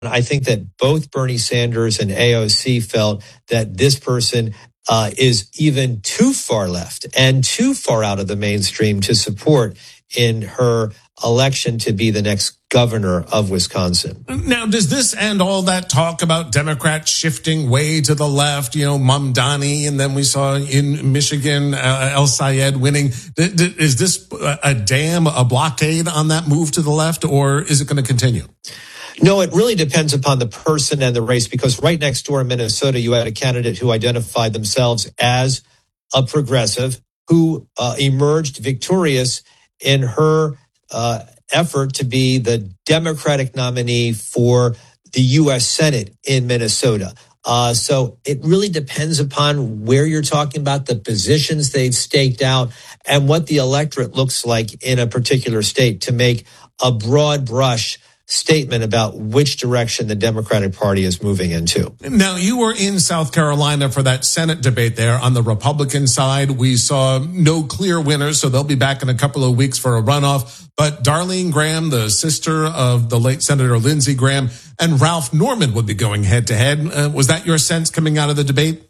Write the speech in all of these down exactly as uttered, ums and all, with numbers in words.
I think that both Bernie Sanders and A O C felt that this person uh, is even too far left and too far out of the mainstream to support in her election to be the next governor of Wisconsin. Now, does this end all that talk about Democrats shifting way to the left? You know, Mamdani, and then we saw in Michigan, uh, El Sayed winning. Is this a dam, a blockade on that move to the left, or is it going to continue? No, it really depends upon the person and the race, because right next door in Minnesota, you had a candidate who identified themselves as a progressive who uh, emerged victorious in her uh, effort to be the Democratic nominee for the U S Senate in Minnesota. Uh, so it really depends upon where you're talking about, the positions they've staked out, and what the electorate looks like in a particular state to make a broad brush statement about which direction the Democratic Party is moving into. Now, you were in South Carolina for that Senate debate there. On the Republican side, we saw no clear winners, so they'll be back in a couple of weeks for a runoff. But Darlene Graham, the sister of the late Senator Lindsey Graham, and Ralph Norman would be going head to head. Uh, was that your sense coming out of the debate?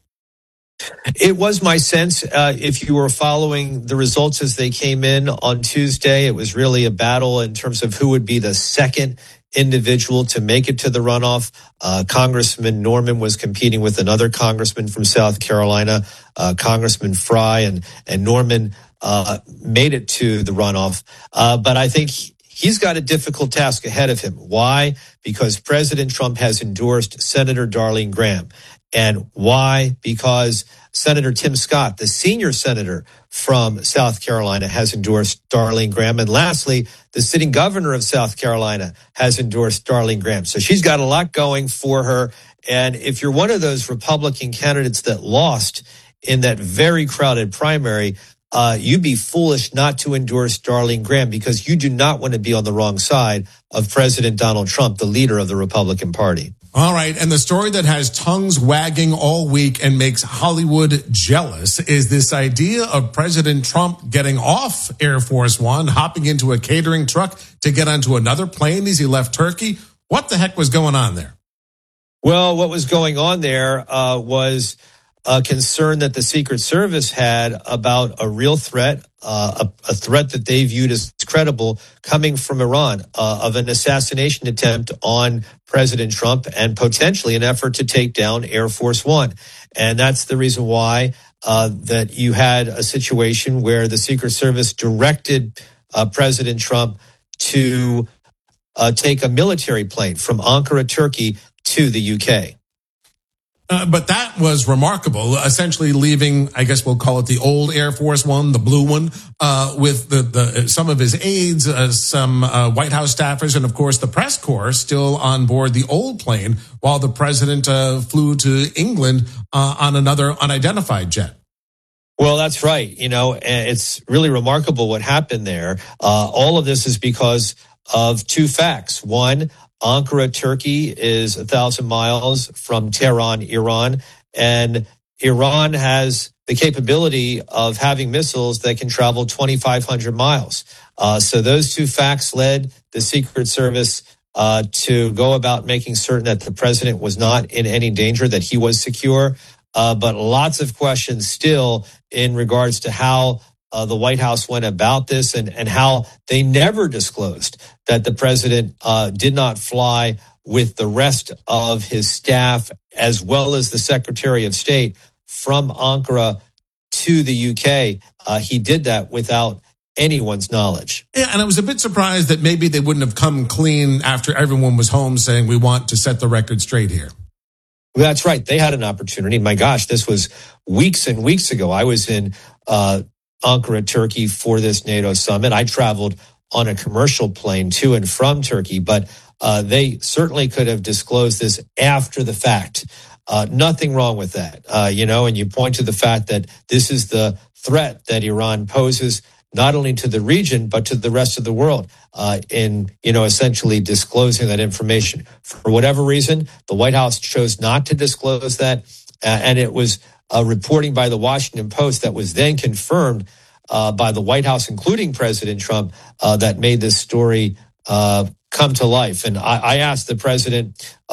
It was my sense. Uh, if you were following the results as they came in on Tuesday, it was really a battle in terms of who would be the second individual to make it to the runoff. Uh, Congressman Norman was competing with another congressman from South Carolina, uh, Congressman Fry, and, and Norman uh, made it to the runoff. Uh, but I think he's got a difficult task ahead of him. Why? Because President Trump has endorsed Senator Darlene Graham. And why? Because Senator Tim Scott, the senior senator from South Carolina, has endorsed Darlene Graham. And lastly, the sitting governor of South Carolina has endorsed Darlene Graham. So she's got a lot going for her. And if you're one of those Republican candidates that lost in that very crowded primary, uh, you'd be foolish not to endorse Darlene Graham, because you do not want to be on the wrong side of President Donald Trump, the leader of the Republican Party. All right. And the story that has tongues wagging all week and makes Hollywood jealous is this idea of President Trump getting off Air Force One, hopping into a catering truck to get onto another plane as he left Turkey. What the heck was going on there? Well, what was going on there uh, was a concern that the Secret Service had about a real threat, uh, a, a threat that they viewed as credible coming from Iran, uh, of an assassination attempt on President Trump and potentially an effort to take down Air Force One. And that's the reason why uh, that you had a situation where the Secret Service directed uh, President Trump to uh, take a military plane from Ankara, Turkey, to the U K. Uh, but that was remarkable, essentially leaving, I guess we'll call it the old Air Force One, the blue one, uh, with the, the some of his aides, uh, some uh, White House staffers, and of course the press corps still on board the old plane, while the president uh, flew to England uh, on another unidentified jet. Well, that's right. You know, it's really remarkable what happened there. Uh, all of this is because of two facts. One, Ankara, Turkey is a thousand miles from Tehran, Iran, and Iran has the capability of having missiles that can travel twenty-five hundred miles. Uh, so those two facts led the Secret Service uh, to go about making certain that the president was not in any danger, that he was secure. Uh, but lots of questions still in regards to how Uh, the White House went about this, and, and how they never disclosed that the president uh, did not fly with the rest of his staff, as well as the Secretary of State, from Ankara to the U K. Uh, he did that without anyone's knowledge. Yeah, and I was a bit surprised that maybe they wouldn't have come clean after everyone was home saying, we want to set the record straight here. That's right. They had an opportunity. My gosh, this was weeks and weeks ago. I was in uh Ankara, Turkey for this NATO summit. I traveled on a commercial plane to and from Turkey, but uh, they certainly could have disclosed this after the fact. Uh, nothing wrong with that, uh, you know, and you point to the fact that this is the threat that Iran poses not only to the region, but to the rest of the world uh, in, you know, essentially disclosing that information. For whatever reason, the White House chose not to disclose that, uh, and it was Uh, reporting by the Washington Post that was then confirmed uh, by the White House, including President Trump, uh, that made this story uh, come to life. And I, I asked the president